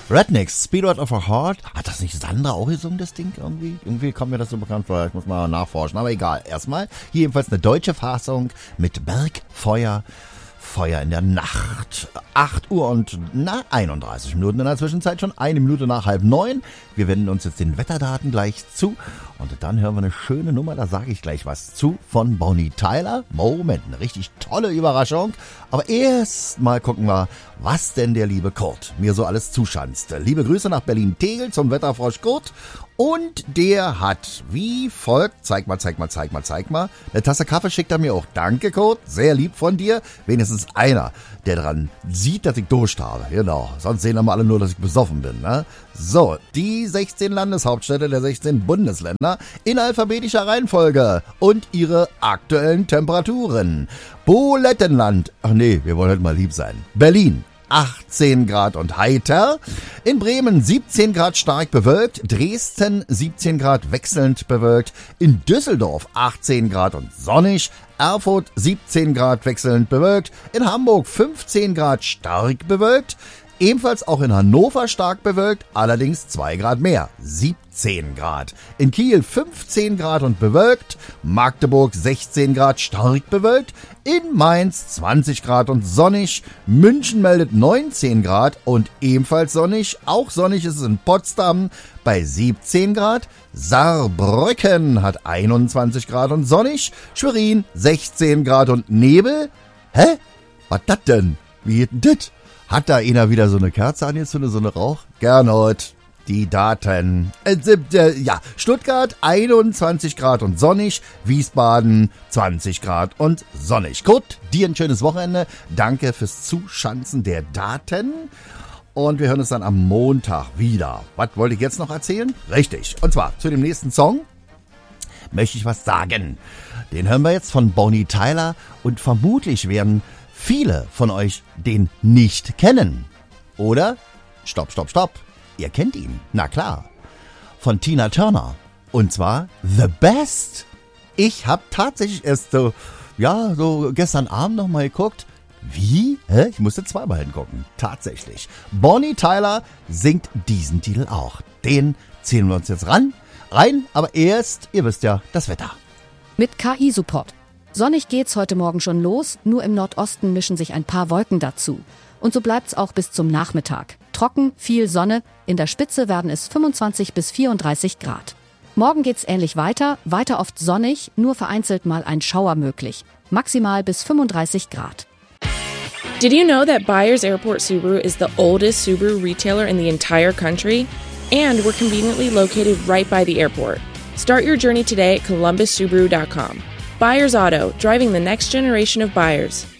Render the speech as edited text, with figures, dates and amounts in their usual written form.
Rednecks, Speedrun of a Heart. Hat das nicht Sandra auch gesungen, das Ding irgendwie? Irgendwie kommt mir das so bekannt vor. Ich muss mal nachforschen. Aber egal. Erstmal hier jedenfalls eine deutsche Fassung mit Bergfeuer. Feuer in der Nacht. 8 Uhr und 31 Minuten in der Zwischenzeit schon. 1 Minute nach 8:30. Wir wenden uns jetzt den Wetterdaten gleich zu. Und dann hören wir eine schöne Nummer, da sage ich gleich was zu, von Bonnie Tyler. Moment, eine richtig tolle Überraschung. Aber erst mal gucken wir, was denn der liebe Kurt mir so alles zuschanzt. Liebe Grüße nach Berlin-Tegel zum Wetterfrosch Kurt. Und der hat wie folgt, zeig mal. Eine Tasse Kaffee schickt er mir auch. Danke, Kurt, sehr lieb von dir. Wenigstens einer, der dran sieht, dass ich Durst habe. Genau, sonst sehen wir alle nur, dass ich besoffen bin. Ne? So, die 16 Landeshauptstädte der 16 Bundesländer in alphabetischer Reihenfolge und ihre aktuellen Temperaturen. Bulettenland, ach nee, wir wollen halt mal lieb sein. Berlin. 18 Grad und heiter. In Bremen 17 Grad stark bewölkt. Dresden 17 Grad wechselnd bewölkt. In Düsseldorf 18 Grad und sonnig. Erfurt 17 Grad wechselnd bewölkt. In Hamburg 15 Grad stark bewölkt. Ebenfalls auch in Hannover stark bewölkt, allerdings 2 Grad mehr, 17 Grad. In Kiel 15 Grad und bewölkt, Magdeburg 16 Grad stark bewölkt, in Mainz 20 Grad und sonnig, München meldet 19 Grad und ebenfalls sonnig, auch sonnig ist es in Potsdam bei 17 Grad, Saarbrücken hat 21 Grad und sonnig, Schwerin 16 Grad und Nebel. Hä? Was das denn? Wie geht denn das? Hat da einer wieder so eine Kerze angezündet, so eine Rauch? Gernot, die Daten. Stuttgart 21 Grad und sonnig, Wiesbaden 20 Grad und sonnig. Kurt, dir ein schönes Wochenende. Danke fürs Zuschanzen der Daten. Und wir hören uns dann am Montag wieder. Was wollte ich jetzt noch erzählen? Richtig, und zwar zu dem nächsten Song möchte ich was sagen. Den hören wir jetzt von Bonnie Tyler und vermutlich werden viele von euch den nicht kennen. Oder? Stopp. Ihr kennt ihn. Na klar. Von Tina Turner. Und zwar The Best. Ich habe tatsächlich erst so gestern Abend noch mal geguckt. Wie? Ich musste zweimal hingucken. Tatsächlich. Bonnie Tyler singt diesen Titel auch. Den ziehen wir uns jetzt rein. Aber erst, ihr wisst ja, das Wetter. Mit KI-Support. Sonnig geht's heute Morgen schon los, nur im Nordosten mischen sich ein paar Wolken dazu. Und so bleibt's auch bis zum Nachmittag. Trocken, viel Sonne, in der Spitze werden es 25 bis 34 Grad. Morgen geht's ähnlich weiter oft sonnig, nur vereinzelt mal ein Schauer möglich. Maximal bis 35 Grad. Did you know that Byers Airport Subaru is the oldest Subaru retailer in the entire country? And we're conveniently located right by the airport. Start your journey today at columbussubaru.com. Byers Auto, driving the next generation of buyers.